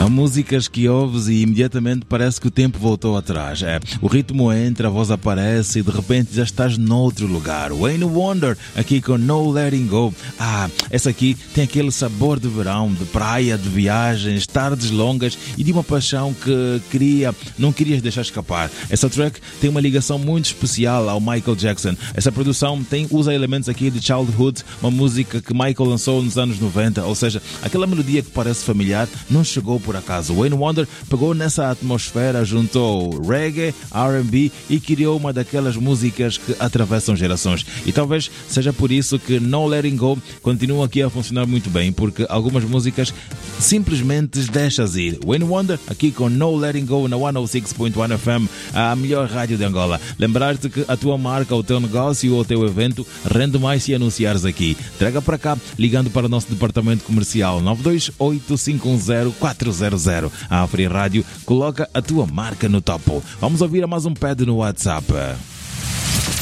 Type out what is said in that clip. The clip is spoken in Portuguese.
Há músicas que ouves e imediatamente parece que o tempo voltou atrás. O ritmo entra, a voz aparece e de repente já estás noutro lugar. Wayne Wonder, aqui com No Letting Go. Essa aqui tem aquele sabor de verão, de praia, de viagens, tardes longas e de uma paixão que não querias deixar escapar. Essa track tem uma ligação muito especial ao Michael Jackson. Essa produção usa elementos aqui de Childhood, uma música que Michael lançou nos anos 90, ou seja, aquela melodia que parece familiar não chegou por acaso. Wayne Wonder pegou nessa atmosfera, juntou reggae, R&B e criou uma daquelas músicas que atravessam gerações. E talvez seja por isso que No Letting Go continua aqui a funcionar muito bem, porque algumas músicas simplesmente deixas ir. Wayne Wonder aqui com No Letting Go na 106.1 FM, a melhor rádio de Angola. Lembrar-te que a tua marca, o teu negócio ou o teu evento rende mais se anunciares aqui. Traga para cá ligando para o nosso departamento comercial 928-510-400. A Free Rádio coloca a tua marca no topo. Vamos ouvir a mais um pad no WhatsApp.